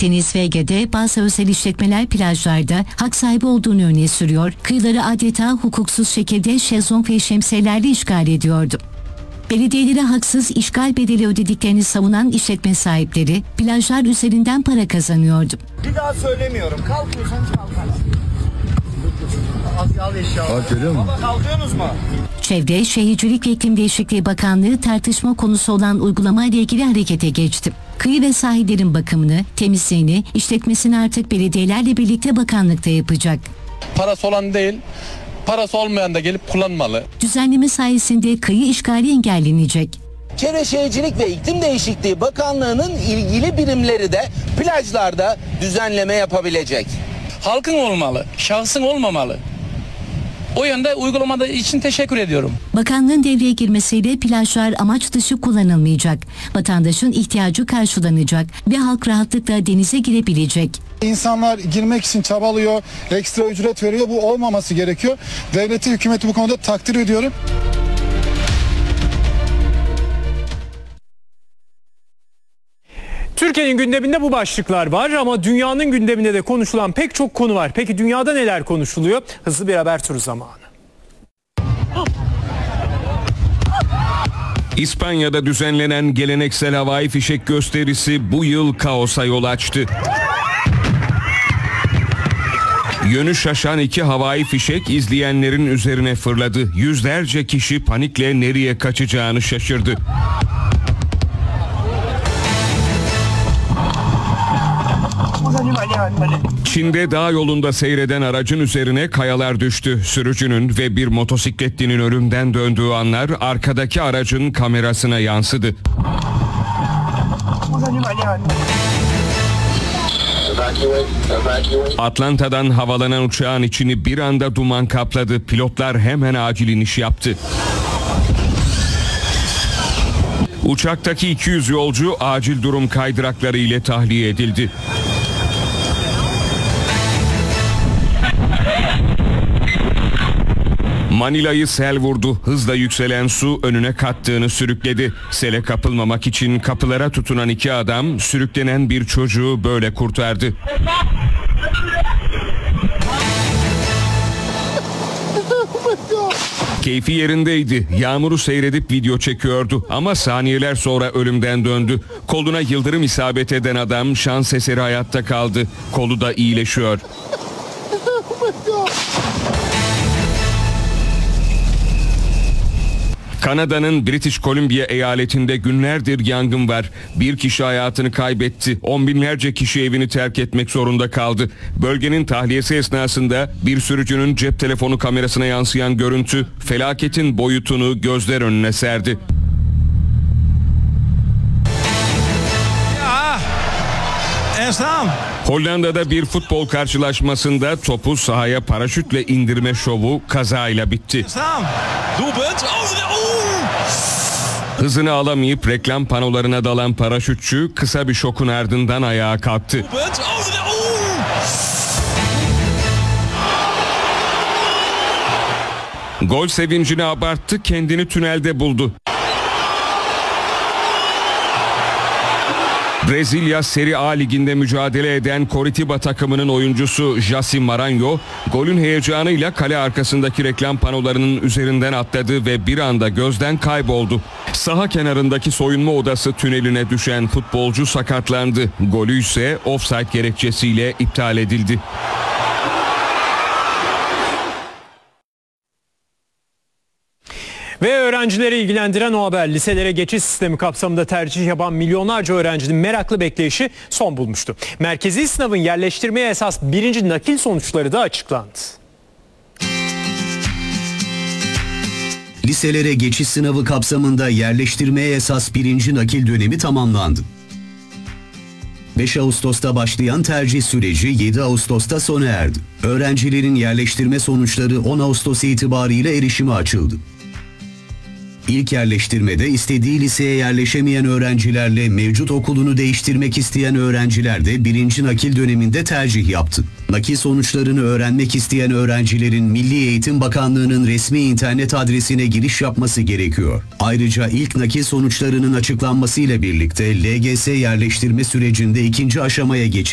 Akdeniz ve Ege'de bazı özel işletmeler plajlarda hak sahibi olduğunu öne sürüyor. Kıyıları adeta hukuksuz şekilde şezlong ve şemsiyelerle işgal ediyordu. Belediyelere haksız işgal bedeli ödediklerini savunan işletme sahipleri plajlar üzerinden para kazanıyordu. Bir daha söylemiyorum. Kalkıyorsan kalkarsın. Al eşyaları. Baba kalkıyorsunuz mu? Çevre, Şehircilik ve İklim Değişikliği Bakanlığı tartışma konusu olan uygulama ile ilgili harekete geçti. Kıyı ve sahillerin bakımını, temizliğini, işletmesini artık belediyelerle birlikte bakanlıkta yapacak. Parası olan değil, parası olmayan da gelip kullanmalı. Düzenleme sayesinde kıyı işgali engellenecek. Çevre Şehircilik ve İklim Değişikliği Bakanlığı'nın ilgili birimleri de plajlarda düzenleme yapabilecek. Halkın olmalı, şahsın olmamalı. O yönde uygulamada için teşekkür ediyorum. Bakanlığın devreye girmesiyle plajlar amaç dışı kullanılmayacak. Vatandaşın ihtiyacı karşılanacak ve halk rahatlıkla denize girebilecek. İnsanlar girmek için çabalıyor, ekstra ücret veriyor. Bu olmaması gerekiyor. Devleti, hükümeti bu konuda takdir ediyorum. Türkiye'nin gündeminde bu başlıklar var ama dünyanın gündeminde de konuşulan pek çok konu var. Peki dünyada neler konuşuluyor? Hızlı bir haber turu zamanı. İspanya'da düzenlenen geleneksel havai fişek gösterisi bu yıl kaosa yol açtı. Yönü şaşan 2 havai fişek izleyenlerin üzerine fırladı. Yüzlerce kişi panikle nereye kaçacağını şaşırdı. Çin'de dağ yolunda seyreden aracın üzerine kayalar düştü. Sürücünün ve bir motosikletlinin ölümden döndüğü anlar arkadaki aracın kamerasına yansıdı. Atlanta'dan havalanan uçağın içini bir anda duman kapladı. Pilotlar hemen acil iniş yaptı. Uçaktaki 200 yolcu acil durum kaydırakları ile tahliye edildi. Manila'yı sel vurdu. Hızla yükselen su önüne kattığını sürükledi. Sele kapılmamak için kapılara tutunan 2 adam sürüklenen bir çocuğu böyle kurtardı. Keyfi yerindeydi. Yağmuru seyredip video çekiyordu ama saniyeler sonra ölümden döndü. Koluna yıldırım isabet eden adam şans eseri hayatta kaldı. Kolu da iyileşiyor. Kanada'nın British Columbia eyaletinde günlerdir yangın var. Bir kişi hayatını kaybetti. On binlerce kişi evini terk etmek zorunda kaldı. Bölgenin tahliyesi esnasında bir sürücünün cep telefonu kamerasına yansıyan görüntü felaketin boyutunu gözler önüne serdi. Hollanda'da bir futbol karşılaşmasında topu sahaya paraşütle indirme şovu kazayla bitti. Hızını alamayıp reklam panolarına dalan paraşütçü kısa bir şokun ardından ayağa kalktı. Gol sevincini abarttı, kendini tünelde buldu. Brezilya Serie A liginde mücadele eden Coritiba takımının oyuncusu Jaci Maranhão golün heyecanıyla kale arkasındaki reklam panolarının üzerinden atladı ve bir anda gözden kayboldu. Saha kenarındaki soyunma odası tüneline düşen futbolcu sakatlandı. Golü ise ofsayt gerekçesiyle iptal edildi. Ve öğrencileri ilgilendiren o haber, liselere geçiş sistemi kapsamında tercih yapan milyonlarca öğrencinin meraklı bekleyişi son bulmuştu. Merkezi sınavın yerleştirmeye esas birinci nakil sonuçları da açıklandı. Liselere geçiş sınavı kapsamında yerleştirmeye esas birinci nakil dönemi tamamlandı. 5 Ağustos'ta başlayan tercih süreci 7 Ağustos'ta sona erdi. Öğrencilerin yerleştirme sonuçları 10 Ağustos itibariyle erişime açıldı. İlk yerleştirmede istediği liseye yerleşemeyen öğrencilerle mevcut okulunu değiştirmek isteyen öğrenciler de birinci nakil döneminde tercih yaptı. Nakil sonuçlarını öğrenmek isteyen öğrencilerin Milli Eğitim Bakanlığı'nın resmi internet adresine giriş yapması gerekiyor. Ayrıca ilk nakil sonuçlarının açıklanmasıyla birlikte LGS yerleştirme sürecinde ikinci aşamaya geçildi.